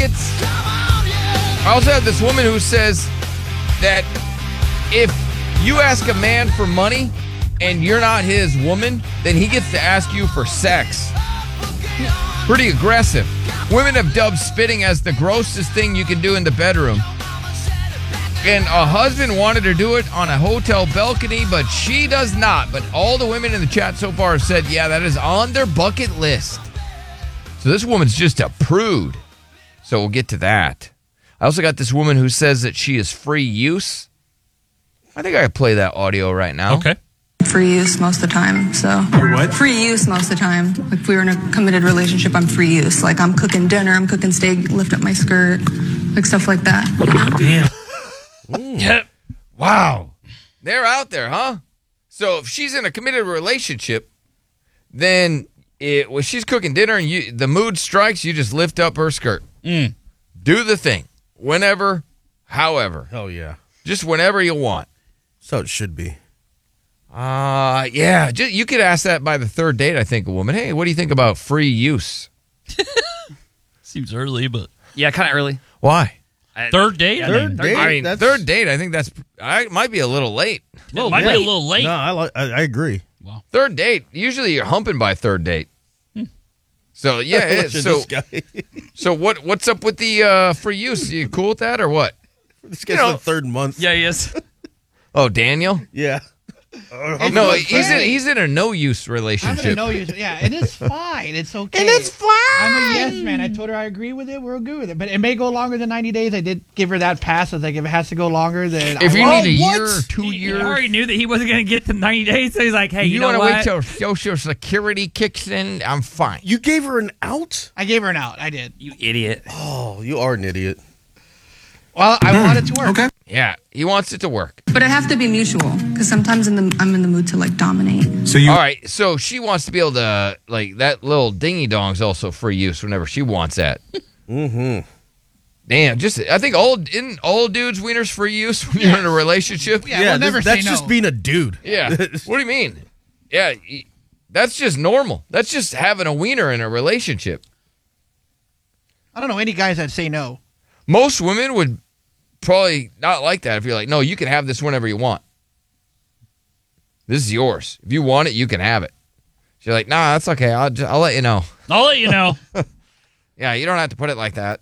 I also have this woman who says that if you ask a man for money and you're not his woman, then he gets to ask you for sex. Pretty aggressive. Women have dubbed spitting as the grossest thing you can do in the bedroom. And a husband wanted to do it on a hotel balcony, but she does not. But all the women in the chat so far have said, yeah, that is on their bucket list. So this woman's just a prude. So we'll get to that. I also got this woman who says that she is free use. I think I could play that audio right now. Okay. Free use most of the time, so. What? Free use most of the time. Like, if we were in a committed relationship, I'm free use. Like, I'm cooking dinner, I'm cooking steak, lift up my skirt, like stuff like that. Damn. Yep. Wow. They're out there, huh? So if she's in a committed relationship, then when she's cooking dinner and the mood strikes, you just lift up her skirt. Do the thing. Whenever, however. Oh, yeah. Just whenever you want. So it should be. Yeah. You could ask that by the third date, I think, a woman. Hey, what do you think about free use? Seems early, but. Yeah, kind of early. Why? Third date? Third date? I mean, third date, I think might be a little late. It might be a little late. No, I agree. Wow. Third date, usually you're humping by third date. So, yeah. So what's up with the free use? You cool with that or what? This guy's the third month. Yeah, he is. Oh, Daniel? Yeah. No, he's in a no-use relationship. I'm gonna know you. Yeah, and it's fine. It's okay. And it's fine. I'm a yes man. I told her I agree with it. We're good with it. But it may go longer than 90 days. I did give her that pass. I was like, if it has to go longer, then if you need a what? year or 2 years, He already knew that he wasn't going to get to 90 days, so he's like, hey, you know want to what? wait till Social Security kicks in? I'm fine. You gave her an out? I gave her an out. I did. You idiot. Oh, you are an idiot. Well, I want it to work. Okay. Yeah, he wants it to work. But it have to be mutual, because sometimes I'm in the mood to, like, dominate. All right, so she wants to be able to, like, that little dingy dong's also free use whenever she wants that. Mm-hmm. Damn, I think all dudes' wieners free use when you're in a relationship. Yeah, we'll never that's say just no. being a dude. Yeah. What do you mean? Yeah, that's just normal. That's just having a wiener in a relationship. I don't know any guys that say no. Most women would probably not like that if you're like, no, you can have this whenever you want. This is yours. If you want it, you can have it. She's like, nah, that's okay. I'll let you know. I'll let you know. Yeah, you don't have to put it like that.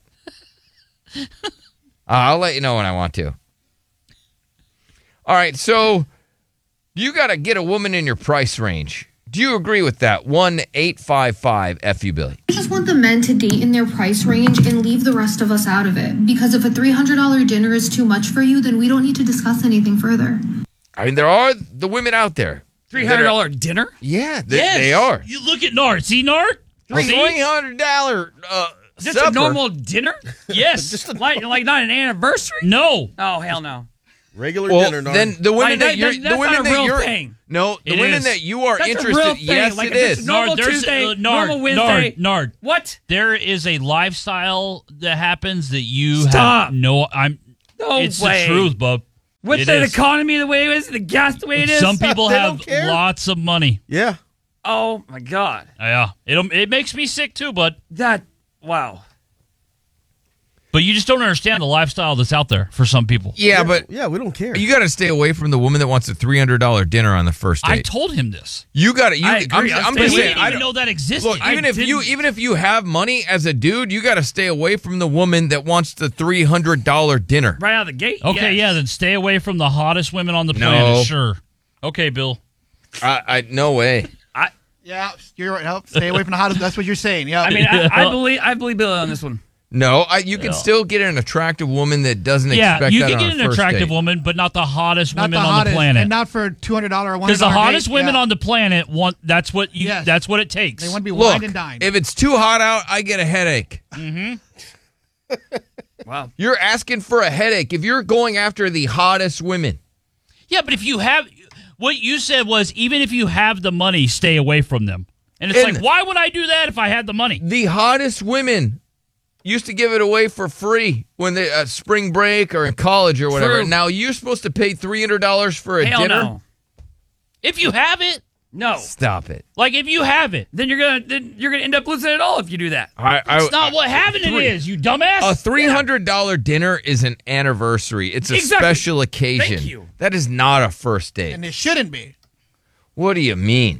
I'll let you know when I want to. All right, so you got to get a woman in your price range. Do you agree with that? 1-855-FU-Billy. I just want the men to date in their price range and leave the rest of us out of it. Because if a $300 dinner is too much for you, then we don't need to discuss anything further. I mean, there are the women out there. $300 dinner? Yeah, they are. You look at Nard. See Nard? $300 Just supper. a normal dinner? Yes. like not an anniversary? No. Oh, hell no. Regular Well, dinner, Nard. then the women Like, that you're, that's the not women a that real you're, thing. no, the It women is. that you are That's a interested. real thing. Yes, Like, it if it's is. normal Tuesday, normal Wednesday. Nard. What? There is a lifestyle that happens that you Stop. have no. No It's way. the truth, bub. What's It the is. economy the way it is? The gas the way it is? Some people They have don't care. lots of money. Yeah. Oh, my God. Yeah, it makes me sick too, bud. Wow. But you just don't understand the lifestyle that's out there for some people. Yeah, but Yeah, we don't care. you got to stay away from the woman that wants a $300 dinner on the first date. I told him this. You got to. I agree. I'm He just saying. didn't I even don't know that existed. look. Even if you have money as a dude, you got to stay away from the woman that wants the $300 dinner. Right out of the gate? Okay, yes. yeah, then stay away from the hottest women on the No. planet. Sure. Okay, Bill. No way. Yeah, you're right. Nope, stay away from the hottest. That's what you're saying. Yeah. I mean, I believe Billy on this one. No, you can still get an attractive woman that doesn't Yeah, expect you that can on get a an first attractive date. woman, but not the hottest not women the on hottest, the planet. and not for $200 or $100. Because the hottest date. women Yeah. on the planet want that's what Yes. that's what it takes. They want to be Look, wined and dined. if it's too hot out, I get a headache. Wow. You're asking for a headache if you're going after the hottest women. Yeah, but if you have what you said was even if you have the money, stay away from them. And it's And- like, why would I do that if I had the money? The hottest women used to give it away for free when they spring break or in college or whatever. True. Now you're supposed to pay $300 for a Hell dinner. no. If you have it, No. Stop it. Like if you have it, Then you're gonna end up losing it all if you do that. it's not what having it is, you dumbass. A $300 dinner is an anniversary. It's a Exactly. special occasion. Thank you. That is not a first date. And it shouldn't be. What do you mean?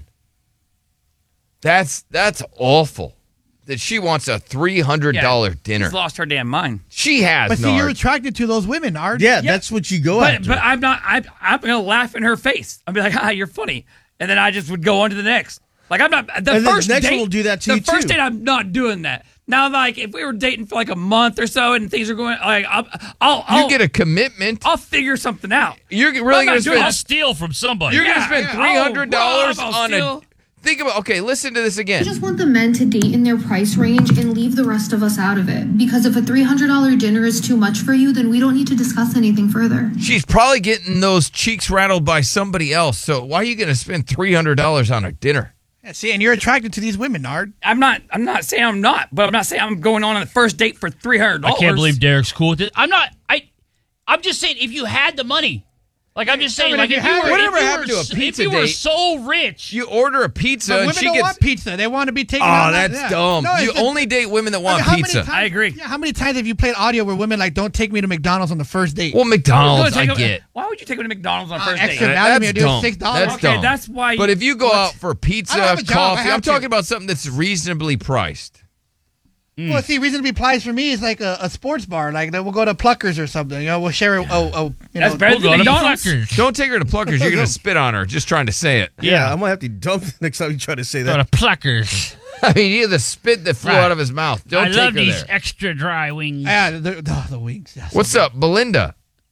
That's awful. That she wants a $300 dinner. She's lost her damn mind. She has. But see, you're Nard. attracted to those women, Ard. Yeah, that's what you go after. But I'm not. I'm gonna laugh in her face. I'll be like, "Ah, you're funny," and then I just would go on to the next. Like I'm not the And then first the next date. one will do that to the you, first too. date, I'm not doing that. Now, like if we were dating for like a month or so and things are going, like I'll You get a commitment. I'll figure something out. You're I'm really not going to doing spend. I'll steal from somebody. You're going to Yeah, spend yeah. $300 I'll on a. steal. Think about. Okay, listen to this I again. just want the men to date in their price range and leave the rest of us out of it. Because if a $300 dinner is too much for you, then we don't need to discuss anything further. She's probably getting those cheeks rattled by somebody else. So why are you going to spend $300 on a dinner? Yeah, see, and you're attracted to these women, Nard. I'm not saying I'm not, but I'm not saying I'm going on a first date for $300. I can't believe Derek's cool with it. I'm not. I'm just saying if you had the money. Like I'm just saying, but like if if you you had- were, whatever if you happened were, to a pizza if you were date? so rich, You order a pizza But and women she don't gets. want pizza. They want to be taken Oh, out. that's yeah. dumb. No, You it's the- only date women that I want mean, how many pizza. times- I agree. Yeah, how many times have you played audio where women like don't take me to McDonald's on the first date? Well, McDonald's, I Take a- get. Why would you take her to McDonald's on first extra date? value meal, That's dude, dumb. $6. That's Okay, dumb. that's why. But if you go out for I don't pizza, have a job. I coffee, have I'm talking to. about something that's reasonably priced. Well, see, reasonably priced for me is like a sports bar. Like we'll go to Pluckers or something. You know, we'll share. You That's know, better we'll go than to McDonald's. Pluckers. Don't take her to Pluckers. You're going to spit on her just trying to say it. yeah, I'm going to have to dump the next time you try to say Go that. to Pluckers. I mean, you have the spit that flew Right. out of his mouth. Don't I take love her these there. extra dry wings. Yeah, the wings. Yeah, so What's good. up, Belinda?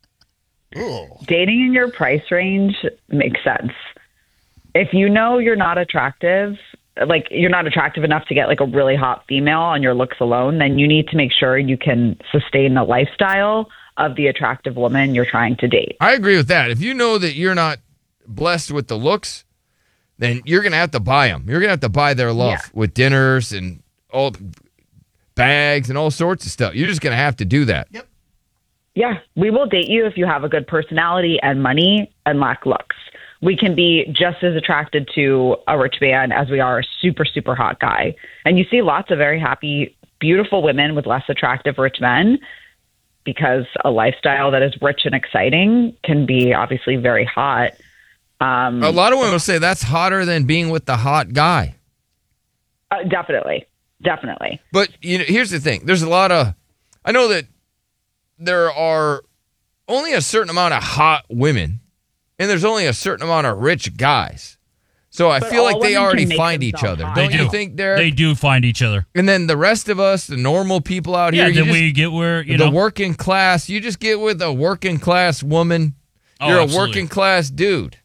Dating in your price range makes sense. If you know you're not attractive, like you're not attractive enough to get like a really hot female on your looks alone, then you need to make sure you can sustain the lifestyle of the attractive woman you're trying to date. I agree with that. If you know that you're not blessed with the looks, then you're going to have to buy them. You're going to have to buy their love Yeah. with dinners and all bags and all sorts of stuff. You're just going to have to do that. Yeah, we will date you if you have a good personality and money and lack looks. We can be just as attracted to a rich man as we are a super, super hot guy. And you see lots of very happy, beautiful women with less attractive rich men because a lifestyle that is rich and exciting can be obviously very hot. A lot of women will say that's hotter than being with the hot guy. Definitely. But you know, here's the thing. There's a lot of, I know that there are only a certain amount of hot women, and there's only a certain amount of rich guys. So I But feel like all they women already can make find each themselves other. hot. Don't They you do. think, Derek? They do find each other. And then the rest of us, the normal people out here, Yeah, you then just, we get where, you the know. working class, you just get with a working class woman. Oh, You're absolutely. a working class dude.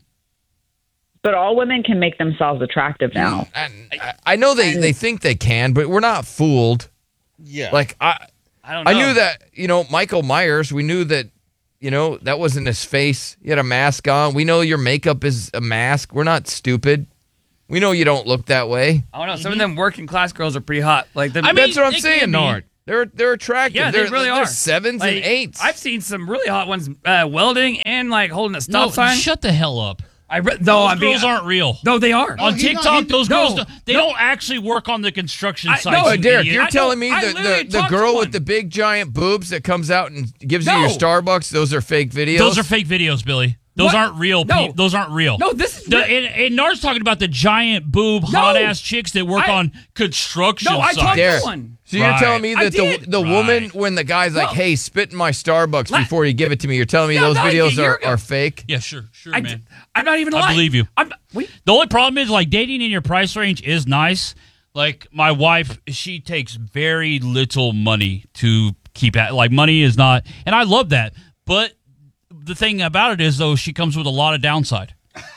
But all women can make themselves attractive now. And I know they think they can, but we're not fooled. Yeah. Like I don't know. I knew that, you know, Michael Myers, we knew that, you know, that wasn't his face. He had a mask on. We know your makeup is a mask. We're not stupid. We know you don't look that way. I don't know. Some of them working class girls are pretty hot. Like I mean, That's what I'm they saying, can be. Nard. They're attractive. yeah, they're, they really they're are. sevens Like, and eights. I've seen some really hot ones welding and like holding a stop No, sign. shut the hell up. No, Those girls aren't real. No, they are. On he's TikTok, not- those no, girls, they no. don't actually work on the construction I- sites. no, you Derek, idiot. you're I telling know. me I that literally the talked to girl one. with the big giant boobs that comes out and gives you No. your Starbucks, those are fake videos? Those are fake videos, Billy. Those What? aren't real. No. Those aren't real. No, this is and Nard's talking about the giant boob, hot ass chicks that work I- on construction No, I sites. talked to Derek. one. So you're Right. telling me I that did. the woman, Right. when the guy's like, No. hey, spit in my Starbucks Let- before you give it to me, you're telling me No, those no, videos you're- are fake? Yeah, sure, man. I'm not even I lying. believe you. Wait. The only problem is like dating in your price range is nice. Like my wife, she takes very little money to keep at. Like money is not, and I love that. But the thing about it is, though, she comes with a lot of downside.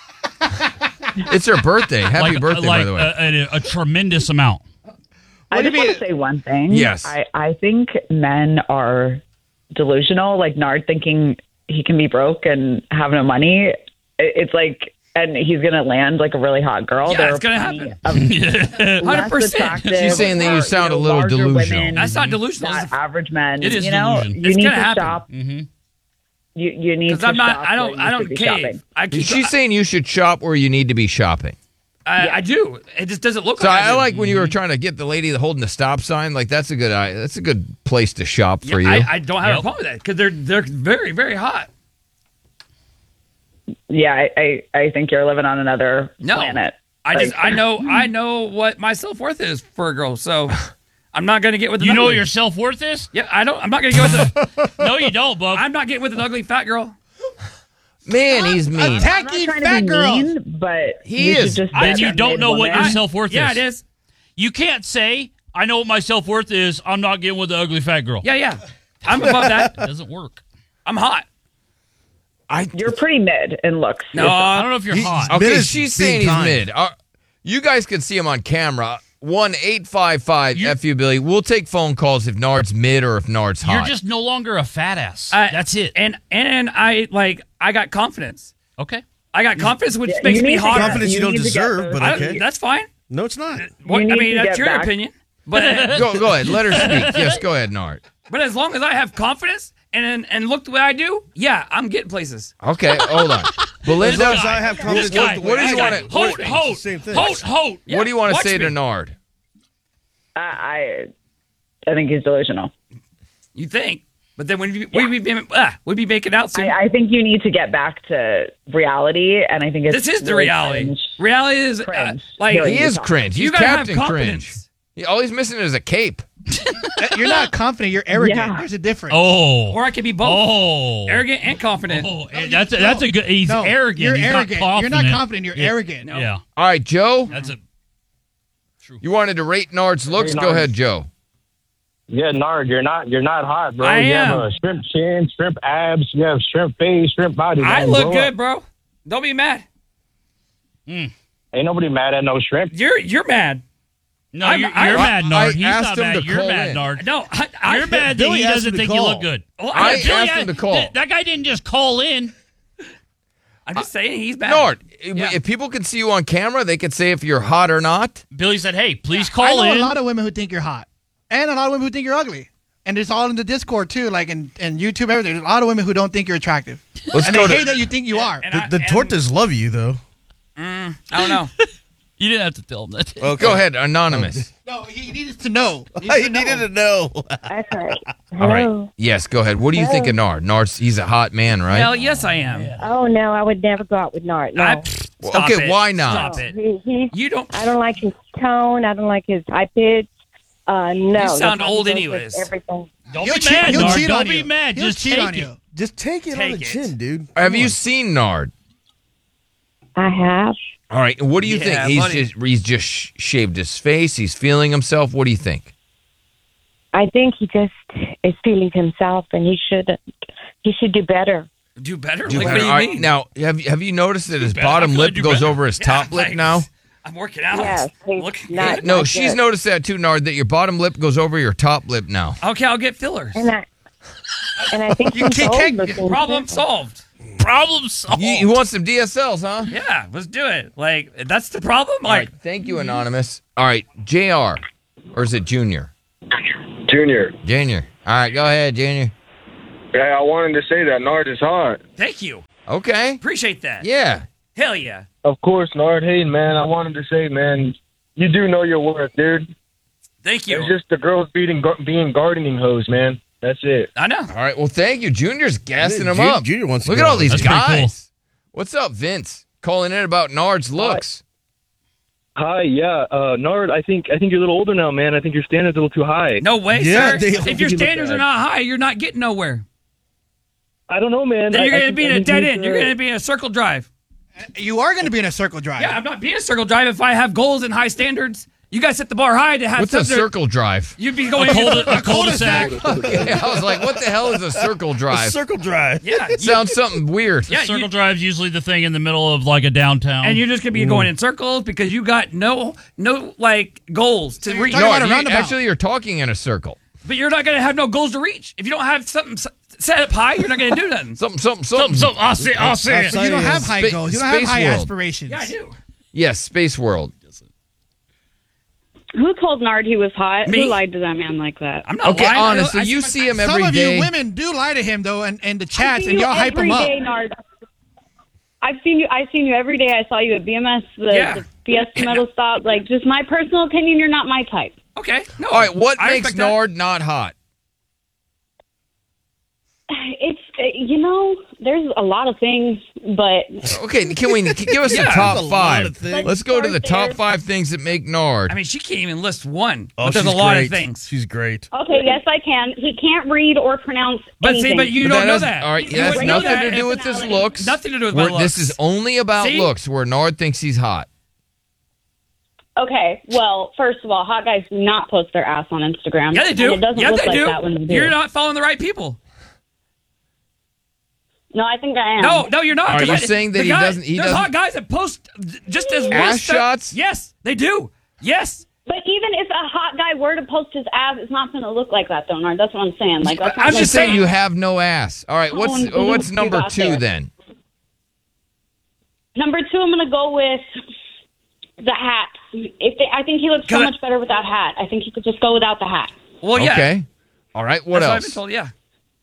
It's her birthday. Happy like, birthday, by the way. a tremendous amount. I just want to say one thing. Yes. I think men are delusional, like Nard thinking he can be broke and have no money. It's like, and he's going to land like a really hot girl. Yeah, There it's gonna are happen. plenty of less 100%. attractive She's saying that you or, sound know, a little larger delusional. women, That's not delusional. not average men. It is you know, delusion. you It's need gonna to happen. stop. You need Because to I'm not. shop I where don't. you I should don't be cave. shopping. I keep. She's saying you should shop where you need to be shopping. I do. It just doesn't look So like I do. like when you were trying to get the lady holding the stop sign. Like that's a good place to shop for you. I don't have a problem with that because they're very, very hot. Yeah, I think you're living on another No. planet. I know what my self-worth is for a girl, so I'm not going to get with an You know ugly. what your self-worth is? Yeah, I'm not going to get with No, you don't, Bub. I'm not getting with an ugly fat girl. Man, he's mean. I'm not Attacking trying fat to be girls. mean, but He you should is. just Then get you a don't know what your mid-woman. self-worth Yeah, is. it is. You can't say, I know what my self-worth is. I'm not getting with the ugly fat girl. Yeah. I'm above that. It doesn't work. I'm hot. You're pretty mid in looks. No, I don't know if you're hot. Okay, Mid is she's being saying he's kind. mid. You guys can see him on camera. 1-855-FU Billy. We'll take phone calls if Nard's mid or if Nard's hot. You're just no longer a fat ass. That's it. And I got confidence. Okay. I got confidence, which Yeah, makes you me need to hotter. Confidence you don't need to get deserve, those- but I- okay. That's fine. No, it's not. What, I need mean, to that's get your back. opinion. But go ahead. Let her speak. Yes, go ahead, Nard. but as long as I have confidence and look the way I do, yeah, I'm getting places. Okay, hold on. As Belinda, long as I have confidence, This guy. what do you This guy. wanna- Holt, It's Holt, the same thing. Holt, Holt. what do you want to Watch say to me. Nard? I think he's delusional. You think? But then we'd be making out soon. I think you need to get back to reality, and I think it's This is the really reality. cringe. Reality is Cringe. like Really. He is cringe. He's you gotta Captain have Cringe. confidence. All he's missing is a cape. You're not confident. You're arrogant. Yeah. There's a difference. Oh. Or I could be both. Oh. Arrogant and confident. Oh, that's a good. He's No, arrogant. You're He's arrogant. Not You're confident. not confident. You're arrogant. No. Yeah. All right, Joe, That's a. you wanted to rate Nard's looks. Hey, Go Nard. ahead, Joe. Yeah, Nard, you're not hot, bro. I You am. have a shrimp chin, shrimp abs, you have shrimp face, shrimp body. I man. look Grow good, up. bro. Don't be mad. Ain't nobody mad at no shrimp. You're mad. No, I'm- you're I- mad, Nard. I He's asked not him mad. to You're call mad, in. Nard. No, You're mad that Billy he asked doesn't him to think you call. look good. Well, I Billy, asked him to call. That guy didn't just call in. I'm just saying he's bad. Nard, Yeah. if people can see you on camera, they can say if you're hot or not. Billy said, "Hey, please I call know in." a lot of women who think you're hot, and a lot of women who think you're ugly. And it's all in the Discord too, like in YouTube, everything. There's a lot of women who don't think you're attractive, Let's and go they to. hate that you think you are. And The tortas love you, though. I don't know. You didn't have to tell him that. Go ahead, anonymous. No, he needed to know. I needed to know. Okay. All right. Yes, go ahead. What do you think of Nard? Nard's he's a hot man, right? Hell, yes, I am. Oh no, I would never go out with Nard. No. Well, Stop okay, it. why not? Stop it. He, You don't. I don't like his tone. I don't like his high pitch. No. You sound that's old how he anyways. does Everything. Don't He'll be cheat- mad, he'll Nard. cheat Don't on be you. mad. He'll Just cheat take on it. you. Just take it on Take the it. chin, dude. Have Come you on. seen Nard? I have. All right. What do you Yeah, think? buddy. He's just shaved his face. He's feeling himself. What do you think? I think he just is feeling himself, and he should do better. Do better? Do Like, better. what do you All right, mean? Now, have you noticed that his better. I bottom feel like lip do goes better. over his top lip like, now? I'm working out. Yes, he's Looking not- good. No, Not she's good. noticed that too, Nard, that your bottom lip goes over your top lip now. Okay, I'll get fillers. And I think You he's can't- old can't- looking. Problem solved. Problem solved. You want some DSLs, huh? Yeah, let's do it. Like, that's the problem? All Like, right. Thank you, Anonymous. All right. JR. Or is it Junior? Junior, Junior. All right. Go ahead, Junior. I wanted to say that Nard is hot. thank you. Okay. Appreciate that. Yeah. Hell yeah. Of course, Nard. Hey, man, I wanted to say, man, you do know your worth, dude. Thank you. It's just the girls being gardening hose, man. That's it. I know. All right. Well, thank you. Junior's gassing him Junior- up. Junior wants to Look go. at all these That's pretty cool. guys. What's up, Vince? Calling in about Nard's looks. Hi, yeah, Nard. I think you're a little older now, man. I think your standards are a little too high. No way, Yeah, sir. they- If your standards are not high, you're not getting nowhere. I don't know, man. Then you're I going to think- be in I a think dead he's, end. You're going to be in a circle drive. You are going to be in a circle drive. Yeah, I'm not being a circle drive if I have goals and high standards. You guys set the bar high to have What's a something- circle drive? You'd be going A cul-de-sac. Okay, I was like, what the hell is a circle drive? Circle drive. Yeah, you- Sounds something weird. Yeah, Circle you- drive's usually the thing in the middle of like a downtown. and you're just gonna be going in circles because you got no like goals to reach. talking No, about a you- roundabout. actually, you're talking in a circle. But you're not gonna have no goals to reach if you don't have something set up high. You're not gonna do nothing. Something. So I'll say it. You don't have high Spa- goals. You don't have Space high World. aspirations. Yeah, I do. Yes, Space World. Who told Nard he was hot? Me. Who lied to that man like that? I'm not Okay, lying. honestly, I you my- see him Some every of day. you women do lie to him though, and the I chats, see and you y'all hype him every up. day, Nard. I've seen you every day. I saw you at BMS, the Fiesta Metal Stop. Like, just my personal opinion, you're not my type. Okay. No. All right, what I makes respect that. Nard not hot? It's there's a lot of things, but Okay, can we give us the Yeah. top There's a lot 5? of things. Let's go to the Start top there. 5 things that make Nard. I mean, she can't even list one. Oh, but there's a she's lot great. of things. She's great. okay, yes, I can. He can't read or pronounce But anything. see, but you But don't know doesn't- that. All right, You it has wouldn't know nothing that to do if- with his looks. Nothing to do with my looks. This is only about See? looks, where Nard thinks he's hot. Okay, well, first of all, hot guys do not post their ass on Instagram. Yeah, they do. And it doesn't Yeah, look they like do. that when you do. You're not following the right people. No, I think I am. No, you're not. Are 'Cause you I- saying that the he guy- doesn't- he There's doesn't- hot guys that post just as Ass worse stuff. shots? Yes, they do. Yes. But even if a hot guy were to post his ass, it's not going to look like that, though, Nard. That's what I'm saying. Like, that's not I'm gonna just be- saying- You have no ass. All right, what's you number got 2 there. then? Number 2, I'm going to go with the hat. I think he looks so much better without hat. I think he could just go without the hat. Well, yeah. Okay. All right, what That's I've else? been told, yeah.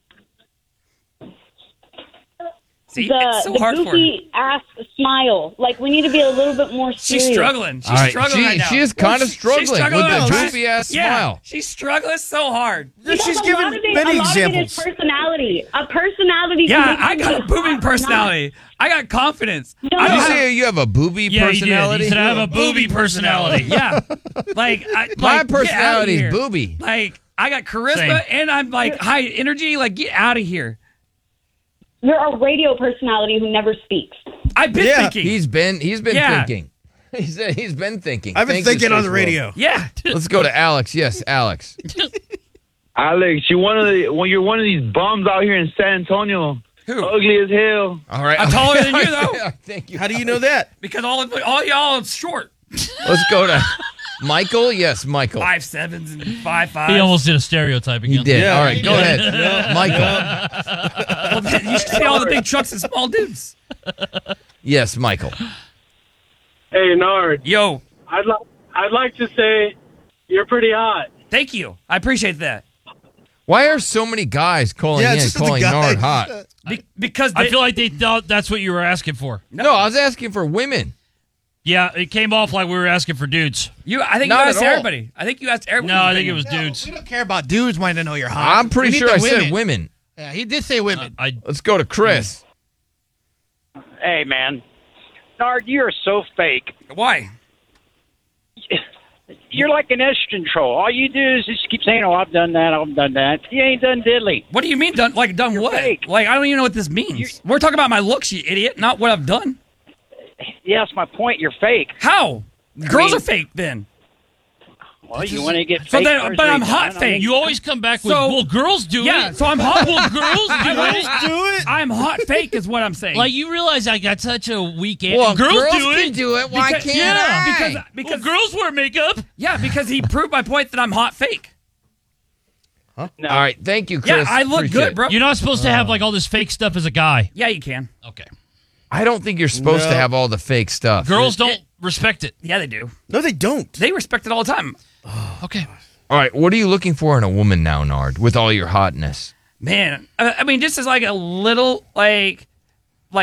See, the it's so hard for her. goofy ass smile. Like, we need to be a little bit more serious. She's struggling. She's All right, struggling right now. she is kind of struggling with the goofy ass Yeah, smile. she's struggling so hard. Because She's a given lot of it- many a lot of it examples. is personality. A personality. Yeah, can make I got a you booming hot, personality. I got confidence. No. I Did don't you have- say you have a booby Yeah, personality? he did. He said, I have a booby personality. Yeah. Like, My personality personality is booby. Like, I got charisma Same. and I'm like high energy. Like, get out of here. You're a radio personality who never speaks. I've been thinking. He's been Yeah. thinking. He's been thinking. I've been Thank you, thinking on Space the World. radio. Yeah. Let's go to Alex. Yes, Alex. Alex, you're one of these bums out here in San Antonio. Who? Ugly as hell. All right. I'm taller than you, though. Thank you. How do you know that? Because all y'all is short. Let's go to Michael. Yes, Michael. 5'7" and 5'5". He almost did a stereotype again. He did. Yeah. All right, go Yeah. ahead. Michael. Well, you should see all the big trucks and small dudes. Yes, Michael. Hey, Nard. Yo. I'd like to say you're pretty hot. Thank you. I appreciate that. Why are so many guys calling in, just the calling guys. Nard hot? Because I feel like they thought that's what you were asking for. No, I was asking for women. Yeah, it came off like we were asking for dudes. I think Not you asked at all. everybody. I think you asked everybody. No, I think it was dudes. We don't care about dudes wanting to know you're hot. I'm pretty We need sure the I said women. Yeah, he did say women. Let's go to Chris. Hey, man. Nard, you're so fake. Why? You're like an estrogen troll. All you do is just keep saying, oh, I've done that, I've done that. You ain't done diddly. What do you mean done? Like done what? fake. Like I don't even know what this means. We're talking about my looks, you idiot, not what I've done. Yeah, that's my point. You're fake. How? Girls mean- are fake then. Well, you want to get So fake. then, first but I'm rate hot done. I fake. mean, You always come back with, So- well, girls do Yeah, it. so I'm hot. Well, girls do it. I'm hot fake is what I'm saying. Like, you realize I got such a weak answer. Well, girls, girls do can it. do it. Why Because- can't yeah, I? because Well, girls wear makeup. yeah, because he proved my point that I'm hot fake. All right, thank you, Yeah, Chris. I look Appreciate good, it. bro. You're not supposed to have, like, all this fake stuff as a guy. Yeah, you can. Okay. I don't think you're supposed to No. have all the fake stuff. Girls don't respect it. Yeah, they do. No, they don't. They respect it all the time. Okay. All right, what are you looking for in a woman now, Nard, with all your hotness? Man, I mean, just as like a little, like,